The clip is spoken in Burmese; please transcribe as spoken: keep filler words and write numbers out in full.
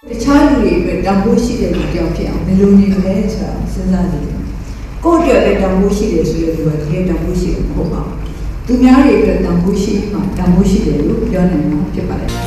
တခြားလူတွေအတွက်တန်ဖိုးရှိတဲ့လူကြောင့်ဖြစ်အောင်ဘယ်လိုနေမလဲဆိုတာစဉ်းစားကြည့်တယ်ကိုယ့်အတွက်လည်းတန်ဖိုးရှိတယ်ဆိုတဲ့လူကတကယ်တန်ဖိုးရှိတယ်မဟုတ်ပါဘူးသူများတွေအတွက်တန်ဖိုးရှိမှတန်ဖိုးရှိတယ်လို့ပြောနိုင်မှာဖြစ်ပါတယ်